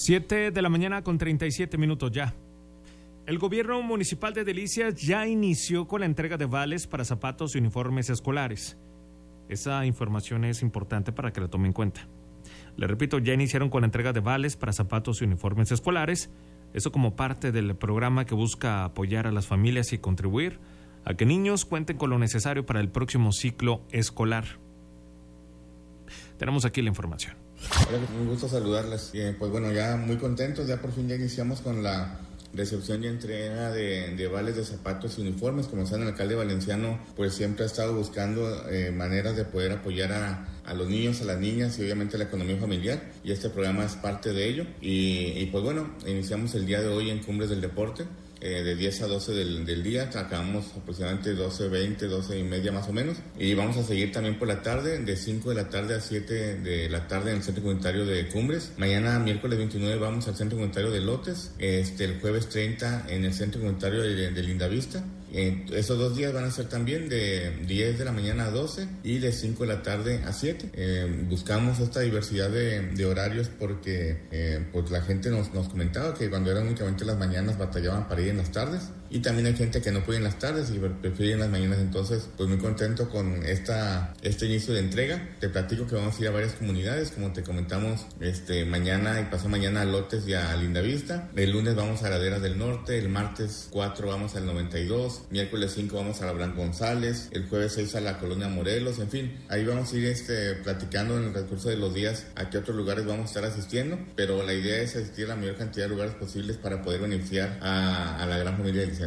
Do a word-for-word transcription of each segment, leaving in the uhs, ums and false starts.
Siete de la mañana con treinta y siete minutos ya. El gobierno municipal de Delicias ya inició con la entrega de vales para zapatos y uniformes escolares. Esa información es importante para que la tomen en cuenta. Le repito, ya iniciaron con la entrega de vales para zapatos y uniformes escolares. Eso como parte del programa que busca apoyar a las familias y contribuir a que niños cuenten con lo necesario para el próximo ciclo escolar. Tenemos aquí la información. Hola, un gusto saludarlas. Eh, pues bueno, ya muy contentos, ya por fin ya iniciamos con la recepción y entrega de, de vales de zapatos y uniformes. Como saben, el alcalde valenciano pues siempre ha estado buscando eh, maneras de poder apoyar a, a los niños, a las niñas y obviamente a la economía familiar, y este programa es parte de ello. Y, y pues bueno, iniciamos el día de hoy en Cumbres del Deporte. Eh, de diez a doce del, del día, acabamos aproximadamente doce, veinte, doce y media más o menos, y vamos a seguir también por la tarde, de cinco de la tarde a siete de la tarde en el Centro Comunitario de Cumbres. Mañana, miércoles veintinueve, vamos al Centro Comunitario de Lotes, este, el jueves treinta en el Centro Comunitario de, de Lindavista. Eh, esos dos días van a ser también de diez de la mañana a doce y de cinco de la tarde a siete. Eh, buscamos esta diversidad de, de horarios porque eh, pues la gente nos, nos comentaba que cuando eran únicamente las mañanas batallaban para ir en las tardes, y también hay gente que no puede en las tardes y prefiere en las mañanas. Entonces pues muy contento con esta este inicio de entrega. Te platico que vamos a ir a varias comunidades, como te comentamos, este mañana y pasado mañana a Lotes y a Lindavista. El lunes vamos a Laderas del Norte, el martes cuatro vamos al noventa y dos, miércoles cinco vamos a la Bran González, el jueves seis a la Colonia Morelos. En fin, ahí vamos a ir este, platicando en el transcurso de los días a qué otros lugares vamos a estar asistiendo, pero la idea es asistir a la mayor cantidad de lugares posibles para poder beneficiar a, a la gran familia de licencia.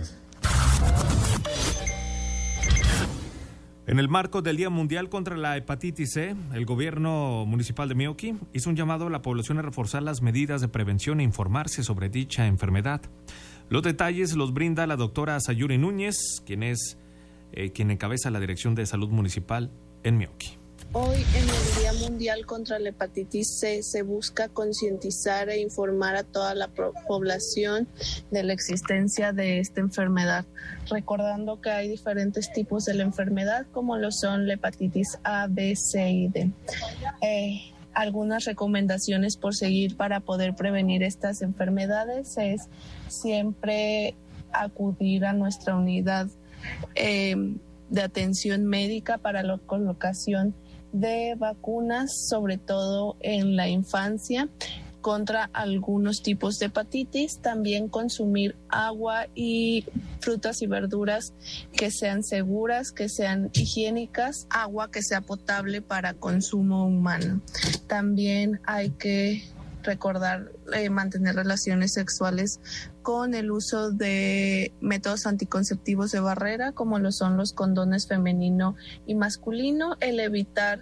En el marco del Día Mundial contra la Hepatitis C, el gobierno municipal de Meoqui hizo un llamado a la población a reforzar las medidas de prevención e informarse sobre dicha enfermedad. Los detalles los brinda la doctora Sayuri Núñez, quien es eh, quien encabeza la Dirección de Salud Municipal en Meoqui. Hoy, en el Día Mundial contra la Hepatitis C, se busca concientizar e informar a toda la población de la existencia de esta enfermedad, recordando que hay diferentes tipos de la enfermedad, como lo son la hepatitis A, B, C y D. Eh, algunas recomendaciones por seguir para poder prevenir estas enfermedades es siempre acudir a nuestra unidad eh, de atención médica para la colocación de vacunas, sobre todo en la infancia, contra algunos tipos de hepatitis. También consumir agua y frutas y verduras que sean seguras, que sean higiénicas, agua que sea potable para consumo humano. También hay que recordar eh, mantener relaciones sexuales con el uso de métodos anticonceptivos de barrera, como lo son los condones femenino y masculino, el evitar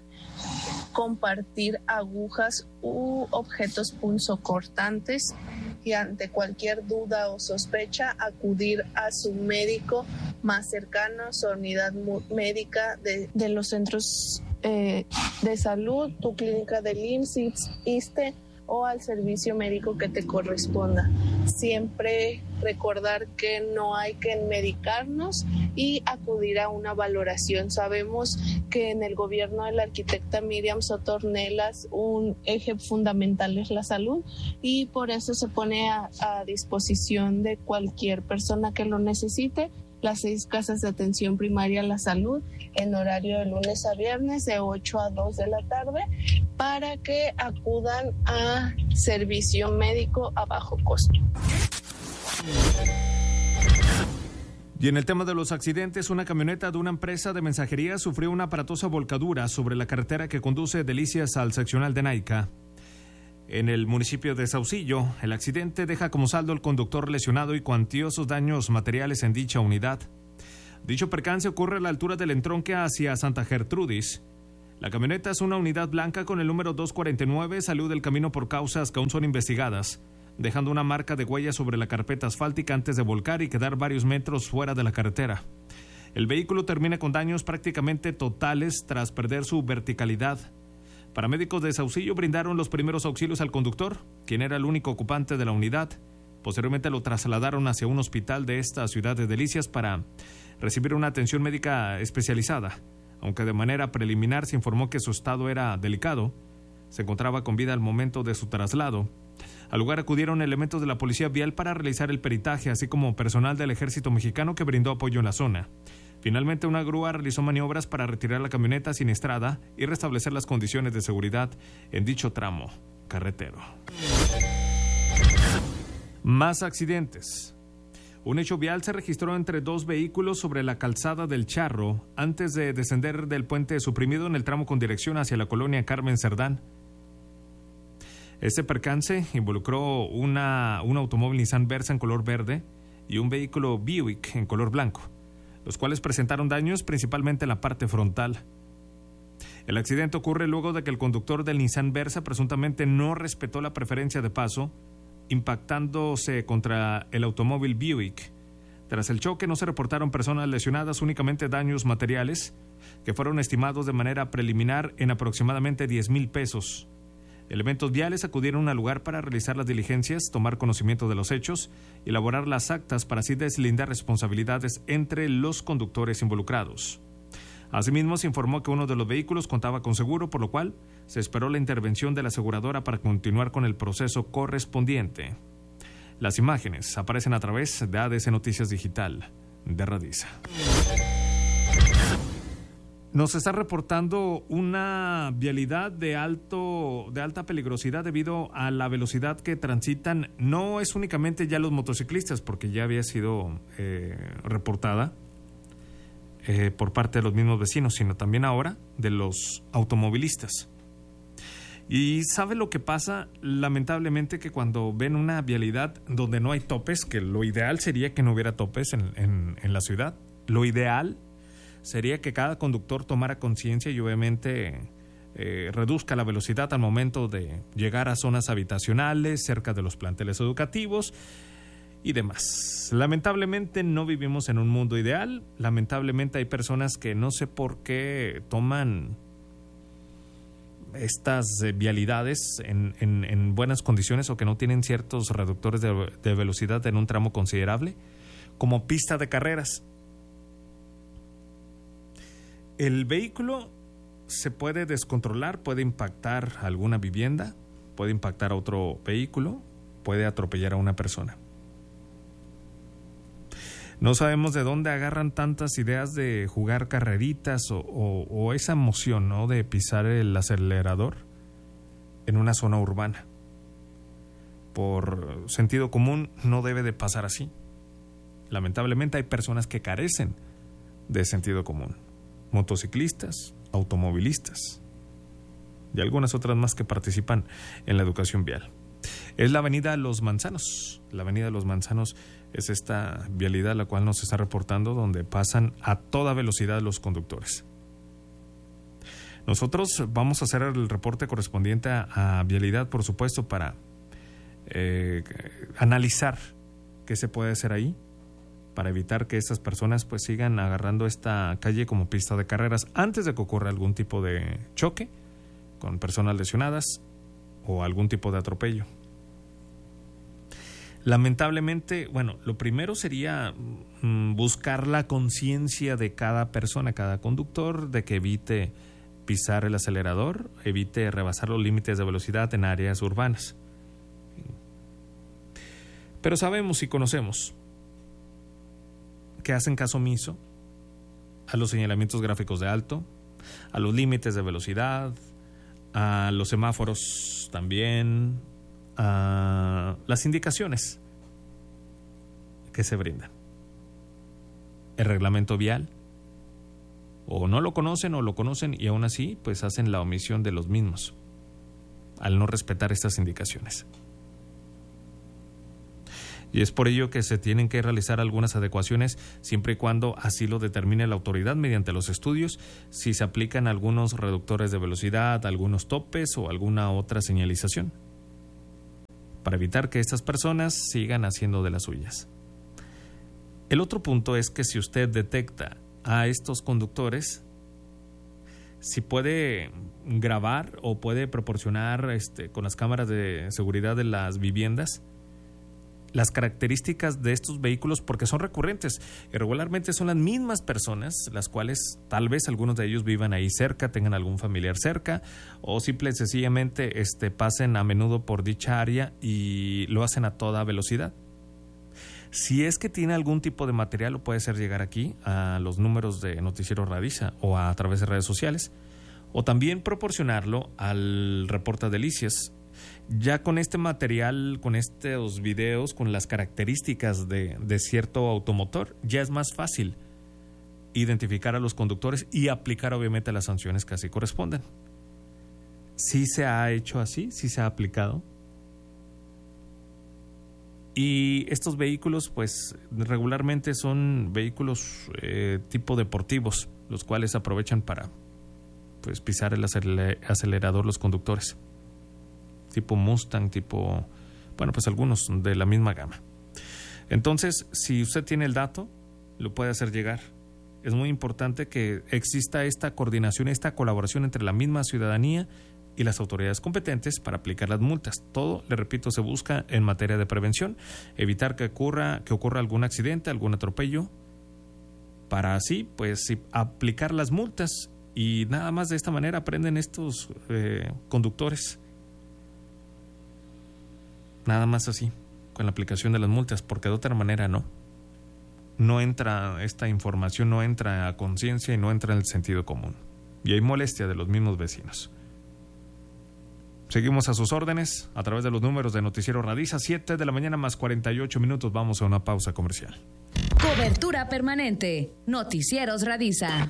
compartir agujas u objetos punzocortantes, y ante cualquier duda o sospecha acudir a su médico más cercano, su unidad médica de, de los centros eh, de salud, tu clínica del I M S S, ISSSTE o al servicio médico que te corresponda. Siempre recordar que no hay que medicarnos y acudir a una valoración. Sabemos que en el gobierno de la arquitecta Miriam Soto Ornelas un eje fundamental es la salud, y por eso se pone a, a disposición de cualquier persona que lo necesite las seis casas de atención primaria a la salud en horario de lunes a viernes de ocho a dos de la tarde, para que acudan a servicio médico a bajo costo. Y en el tema de los accidentes, una camioneta de una empresa de mensajería sufrió una aparatosa volcadura sobre la carretera que conduce de Delicias al seccional de Naica. En el municipio de Saucillo, el accidente deja como saldo el conductor lesionado y cuantiosos daños materiales en dicha unidad. Dicho percance ocurre a la altura del entronque hacia Santa Gertrudis. La camioneta es una unidad blanca con el número doscientos cuarenta y nueve, salió del camino por causas que aún son investigadas, dejando una marca de huella sobre la carpeta asfáltica antes de volcar y quedar varios metros fuera de la carretera. El vehículo termina con daños prácticamente totales tras perder su verticalidad. Paramédicos de Saucillo brindaron los primeros auxilios al conductor, quien era el único ocupante de la unidad. Posteriormente lo trasladaron hacia un hospital de esta ciudad de Delicias para recibir una atención médica especializada. Aunque de manera preliminar se informó que su estado era delicado, se encontraba con vida al momento de su traslado. Al lugar acudieron elementos de la Policía Vial para realizar el peritaje, así como personal del Ejército Mexicano que brindó apoyo en la zona. Finalmente, una grúa realizó maniobras para retirar la camioneta siniestrada y restablecer las condiciones de seguridad en dicho tramo carretero. Más accidentes. Un hecho vial se registró entre dos vehículos sobre la calzada del Charro antes de descender del puente suprimido en el tramo con dirección hacia la colonia Carmen Cerdán. Este percance involucró una, un automóvil Nissan Versa en color verde y un vehículo Buick en color blanco, los cuales presentaron daños principalmente en la parte frontal. El accidente ocurre luego de que el conductor del Nissan Versa presuntamente no respetó la preferencia de paso, impactándose contra el automóvil Buick. Tras el choque no se reportaron personas lesionadas, únicamente daños materiales que fueron estimados de manera preliminar en aproximadamente diez mil pesos. Elementos viales acudieron al lugar para realizar las diligencias, tomar conocimiento de los hechos y elaborar las actas para así deslindar responsabilidades entre los conductores involucrados. Asimismo, se informó que uno de los vehículos contaba con seguro, por lo cual se esperó la intervención de la aseguradora para continuar con el proceso correspondiente. Las imágenes aparecen a través de A D C Noticias Digital de Radisa. Nos está reportando una vialidad de alto, de alta peligrosidad debido a la velocidad que transitan. No es únicamente ya los motociclistas, porque ya había sido eh, reportada eh, por parte de los mismos vecinos, sino también ahora de los automovilistas. Y ¿sabe lo que pasa? Lamentablemente que cuando ven una vialidad donde no hay topes, que lo ideal sería que no hubiera topes en, en, en la ciudad, lo ideal sería que cada conductor tomara conciencia y obviamente eh, reduzca la velocidad al momento de llegar a zonas habitacionales, cerca de los planteles educativos y demás. Lamentablemente no vivimos en un mundo ideal, lamentablemente hay personas que no sé por qué toman estas eh, vialidades en, en, en buenas condiciones o que no tienen ciertos reductores de, de velocidad en un tramo considerable como pista de carreras. El vehículo se puede descontrolar, puede impactar alguna vivienda, puede impactar a otro vehículo, puede atropellar a una persona. No sabemos de dónde agarran tantas ideas de jugar carreritas o, o, o esa emoción, ¿no?, de pisar el acelerador en una zona urbana. Por sentido común no debe de pasar así. Lamentablemente hay personas que carecen de sentido común. Motociclistas, automovilistas y algunas otras más que participan en la educación vial. Es la avenida Los Manzanos. La avenida Los Manzanos es esta vialidad la cual nos está reportando donde pasan a toda velocidad los conductores. Nosotros vamos a hacer el reporte correspondiente a, a vialidad, por supuesto, para eh, analizar qué se puede hacer ahí para evitar que estas personas pues sigan agarrando esta calle como pista de carreras antes de que ocurra algún tipo de choque con personas lesionadas o algún tipo de atropello. Lamentablemente, bueno, lo primero sería mm, buscar la conciencia de cada persona, cada conductor, de que evite pisar el acelerador, evite rebasar los límites de velocidad en áreas urbanas. Pero sabemos y conocemos que hacen caso omiso a los señalamientos gráficos de alto, a los límites de velocidad, a los semáforos también, a las indicaciones que se brindan. El reglamento vial, o no lo conocen o lo conocen y aún así pues hacen la omisión de los mismos al no respetar estas indicaciones. Y es por ello que se tienen que realizar algunas adecuaciones siempre y cuando así lo determine la autoridad mediante los estudios, si se aplican algunos reductores de velocidad, algunos topes o alguna otra señalización, para evitar que estas personas sigan haciendo de las suyas. El otro punto es que si usted detecta a estos conductores, si puede grabar o puede proporcionar este, con las cámaras de seguridad de las viviendas las características de estos vehículos porque son recurrentes y regularmente son las mismas personas las cuales tal vez algunos de ellos vivan ahí cerca, tengan algún familiar cerca o simple y sencillamente este, pasen a menudo por dicha área y lo hacen a toda velocidad. Si es que tiene algún tipo de material, lo puede hacer llegar aquí a los números de Noticiero Radiza o a través de redes sociales o también proporcionarlo al Reporta Delicias. Ya con este material, con estos videos, con las características de, de cierto automotor, ya es más fácil identificar a los conductores y aplicar obviamente las sanciones que así corresponden. Sí se ha hecho así, sí se ha aplicado. Y estos vehículos pues regularmente son vehículos eh, tipo deportivos, los cuales aprovechan para pues pisar el acelerador los conductores. Tipo Mustang, tipo, bueno, pues algunos de la misma gama. Entonces, si usted tiene el dato, lo puede hacer llegar. Es muy importante que exista esta coordinación, esta colaboración entre la misma ciudadanía y las autoridades competentes para aplicar las multas. Todo, le repito, se busca en materia de prevención, evitar que ocurra, que ocurra algún accidente, algún atropello, para así, pues, sí, aplicar las multas y nada más de esta manera aprenden estos eh, conductores. Nada más así, con la aplicación de las multas, porque de otra manera no. No entra esta información, no entra a conciencia y no entra en el sentido común. Y hay molestia de los mismos vecinos. Seguimos a sus órdenes a través de los números de Noticiero Radiza, siete de la mañana más cuarenta y ocho minutos. Vamos a una pausa comercial. Cobertura permanente. Noticieros Radiza.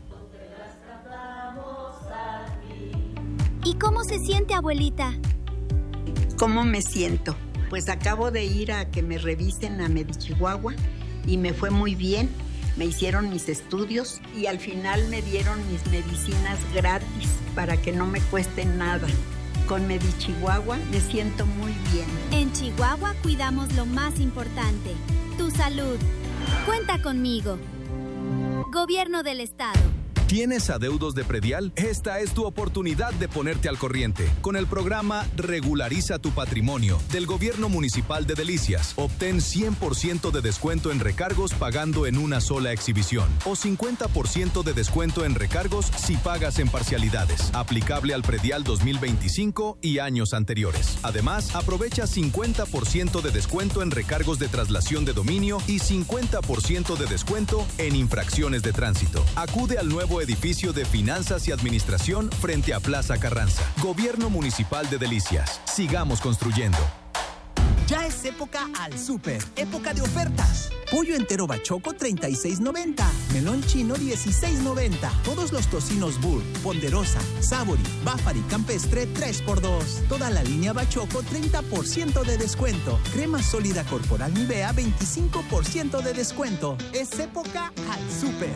¿Y cómo se siente, abuelita? ¿Cómo me siento? Pues acabo de ir a que me revisen a Medichihuahua y me fue muy bien. Me hicieron mis estudios y al final me dieron mis medicinas gratis para que no me cuesten nada. Con Medichihuahua me siento muy bien. En Chihuahua cuidamos lo más importante, tu salud. Cuenta conmigo. Gobierno del Estado. ¿Tienes adeudos de predial? Esta es tu oportunidad de ponerte al corriente. Con el programa Regulariza tu Patrimonio del Gobierno Municipal de Delicias, obtén cien por ciento de descuento en recargos pagando en una sola exhibición o cincuenta por ciento de descuento en recargos si pagas en parcialidades. Aplicable al predial dos mil veinticinco y años anteriores. Además, aprovecha cincuenta por ciento de descuento en recargos de traslación de dominio y cincuenta por ciento de descuento en infracciones de tránsito. Acude al nuevo edificio de Finanzas y Administración frente a Plaza Carranza. Gobierno Municipal de Delicias. Sigamos construyendo. Ya es época al súper, época de ofertas. Pollo entero bachoco treinta y seis noventa, melón chino dieciséis noventa, todos los tocinos Burr, Ponderosa, Savory, Bafari, Campestre tres por dos. Toda la línea bachoco treinta por ciento de descuento. Crema sólida corporal Nivea veinticinco por ciento de descuento. Es época al súper.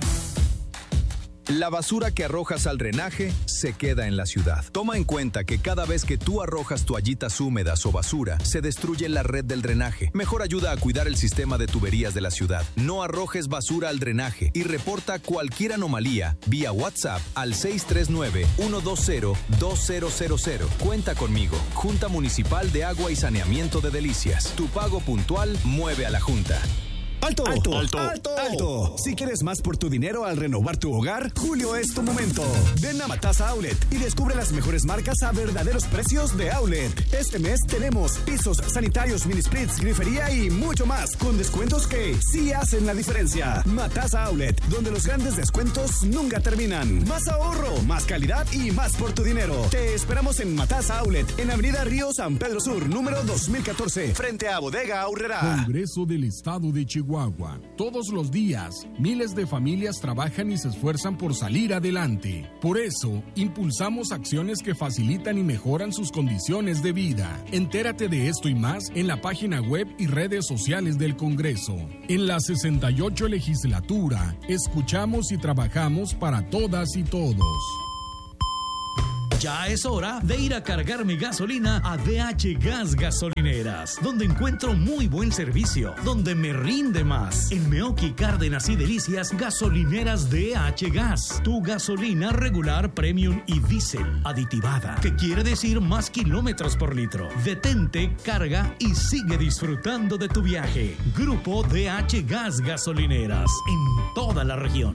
La basura que arrojas al drenaje se queda en la ciudad. Toma en cuenta que cada vez que tú arrojas toallitas húmedas o basura, se destruye la red del drenaje. Mejor ayuda a cuidar el sistema de tuberías de la ciudad. No arrojes basura al drenaje y reporta cualquier anomalía vía WhatsApp al seis tres nueve, uno dos cero, dos cero cero cero. Cuenta conmigo. Junta Municipal de Agua y Saneamiento de Delicias. Tu pago puntual mueve a la Junta. ¡Alto! ¡Alto! ¡Alto! ¡Alto! ¡Alto! Si quieres más por tu dinero al renovar tu hogar, julio es tu momento. Ven a Matasa Outlet y descubre las mejores marcas a verdaderos precios de Outlet. Este mes tenemos pisos, sanitarios, mini splits, grifería y mucho más, con descuentos que sí hacen la diferencia. Matasa Outlet, donde los grandes descuentos nunca terminan. Más ahorro, más calidad y más por tu dinero. Te esperamos en Matasa Outlet, en Avenida Río San Pedro Sur, número dos mil catorce, frente a Bodega Aurrera. Congreso del Estado de Chihuahua. Todos los días, miles de familias trabajan y se esfuerzan por salir adelante. Por eso, impulsamos acciones que facilitan y mejoran sus condiciones de vida. Entérate de esto y más en la página web y redes sociales del Congreso. En la sesenta y ocho legislatura, escuchamos y trabajamos para todas y todos. Ya es hora de ir a cargar mi gasolina a D H Gas Gasolineras, donde encuentro muy buen servicio, donde me rinde más. En Meoqui, Cárdenas y Delicias, gasolineras D H Gas. Tu gasolina regular, premium y diésel aditivada, que quiere decir más kilómetros por litro. Detente, carga y sigue disfrutando de tu viaje. Grupo D H Gas Gasolineras, en toda la región.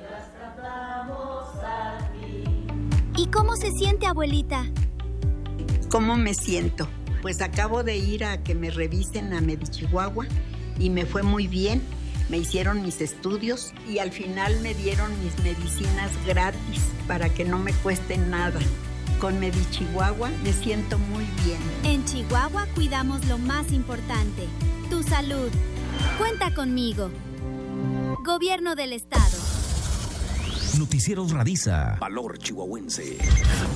¿Y cómo se siente, abuelita? ¿Cómo me siento? Pues acabo de ir a que me revisen a Medichihuahua y me fue muy bien. Me hicieron mis estudios y al final me dieron mis medicinas gratis para que no me cuesten nada. Con Medichihuahua me siento muy bien. En Chihuahua cuidamos lo más importante, tu salud. Cuenta conmigo. Gobierno del Estado. Noticieros Radiza, valor chihuahuense.